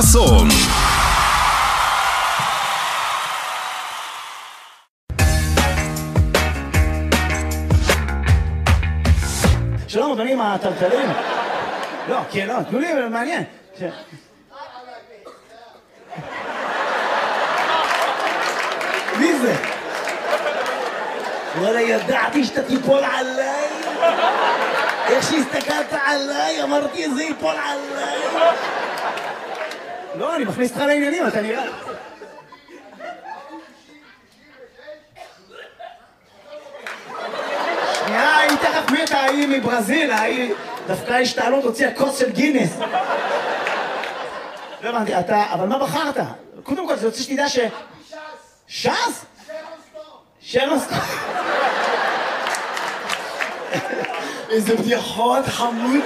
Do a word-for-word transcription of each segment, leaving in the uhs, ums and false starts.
חסון. שלום אדוני, מה הטלטלים? לא, כן, לא, תנו לי, מעניין. מי זה? וואלה, ידעתי שאתה תיפול עליי. איך שהסתכלת עליי, אמרתי, זה ייפול עליי. לא, אני מכניס אותך לעניינים, אתה נראה. שנייה, היא תכף מתה, היא מברזיל, היא דווקא השתעלות הוציאה כוס של גינס. לא הבנתי, אתה, אבל מה בחרת? קודם כל, זה רוצה שתדע ש... ש"ס? שרון סטון. איזה בדיחות חמודי.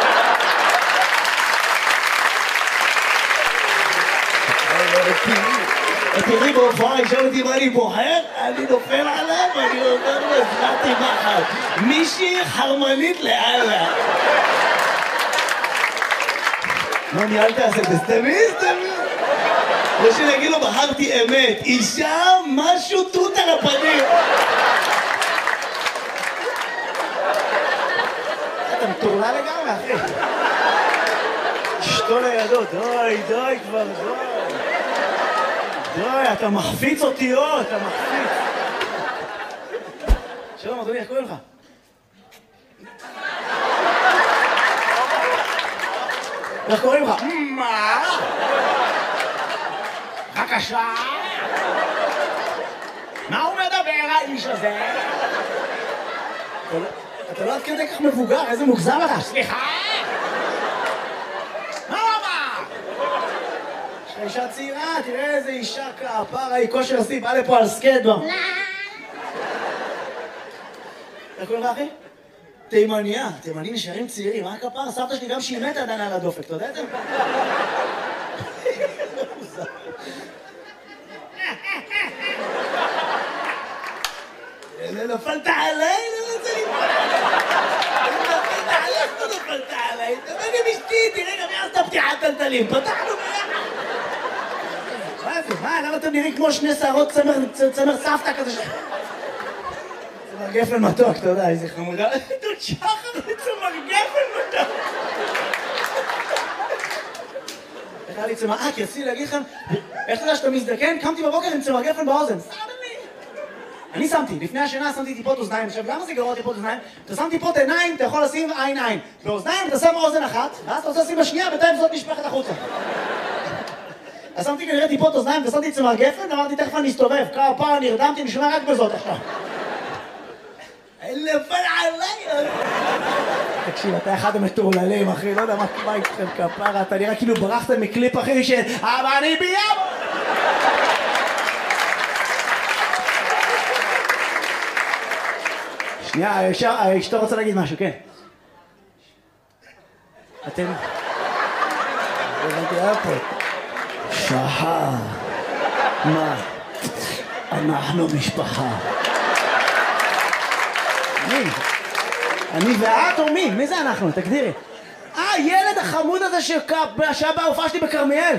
תראי בהופעה, ישאל אותי מה אני בוחר, אני נופל עליו, אני אומר לו, הזלעתי מחר. מישהי חרמנית לאללה. מה ניהלת עשה? תסתמי, תסתמי. או שנגיד לו, בחרתי אמת. אישה, משהו תות על הפנים. אתה מטורלה לגמרי, אחי. אשתו לידו, די, די כבר, די. די, אתה מחפיץ אותיות, אתה מחפיץ. שלום, אדוני, איך קוראים לך? איך קוראים לך? מה? בבקשה? מה הוא מדבר, האיש הזה? אתה לא עד כדי כך מבוגר, איזה מוגזם אתה? סליחה? מה רבה? יש לך אישה צעירה, תראה איזה אישה כפרה, היא כושר עשי, בא לפה על סקייטבורד. איך קוראים לך, אחי? תימניה, תימנים נשארים צעירים, מה הכפרה? סבתא שלי גם שהיא מתה עדיין על הדופק, אתה יודע את זה? נפלת עליי, לא רוצה ליפול עליי. נפלת עליי, לא נפלת עליי. תביא לי משתי, תראה גם יעשת פתיחת טלטלים. פתחנו ביחד. מה זה? מה? למה אתם נראים כמו שני שערות צמר סבתא כזה ש... צמר גפן מתוק, אתה יודע, איזה חמודה. דוד שחר לצמר גפן מתוק. איך היה לי צמר... אה, כי רציתי להגיד לכם, איך אתה יודע שאתה מזדקן? קמתי בבוקר עם צמר גפן באוזן. אני שמתי, לפני השינה שמתי טיפות אוזניים. עכשיו, למה זה גרוע טיפות אוזניים? אתה שם טיפות עיניים, אתה יכול לשים עין עין. באוזניים אתה שם אוזן אחת, ואז אתה רוצה לשים בשנייה, בינתיים זאת נשפכת החוצה. אז שמתי כנראה טיפות אוזניים, ושמתי צמר גפן, ואמרתי, תכף אני אסתובב. כמה פעם נרדמתי, אני שומע רק בזאת עכשיו. נפל עליי! תקשיב, אתה אחד המטורללים, אחי, לא יודע מה איתכם כפרה, אתה נראה כאילו ברחת מקליפ אחי של אבל אני ביום! שנייה, אשתו רוצה להגיד משהו, כן. אתם... הבנתי, היה פה. שחר. מה? אנחנו משפחה. מי? אני ואת או מי? מי זה אנחנו? תגדירי. אה, ילד החמוד הזה שהיה בהופעה שלי בכרמיאל.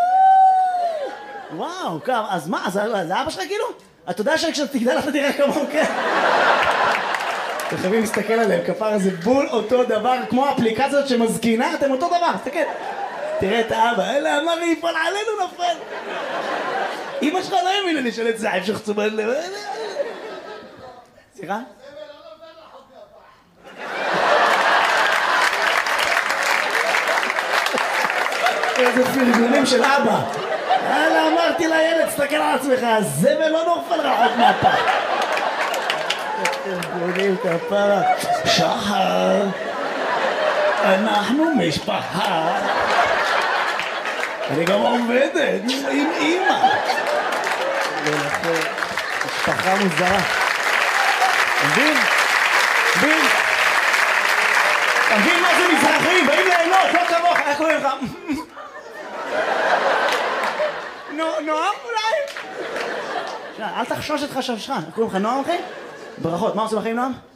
וואו, אז מה? זה אבא שלך כאילו? אתה יודע שכשאתה תגדל אתה תראה כמוהו, כן? אתם חייבים להסתכל עליהם, כפר זה בול אותו דבר, כמו האפליקציות שמזקינה, אתם אותו דבר, תסתכל. תראה את האבא, אלה אמר לי, יפול עלינו נפל. אמא שלך לא האמינה לי של את זעב שחצומן לב. סליחה? איזה פרגונים של אבא. אלה אמרתי לילד, תסתכל על עצמך, הזבל לא נופל רחוק מהפה. פרגונים כפרה. שחר, אנחנו משפחה. אני גם עובדת עם אמא. משפחה מוזרה. מבין? מבין? מבין מה זה מזרחים? באים ליהנות, לא כמוך, איך קוראים לך? נועם אולי? אל תחשוש את חששך. איך קוראים לך נועם אחי? ברכות, מה עושים אחי נועם?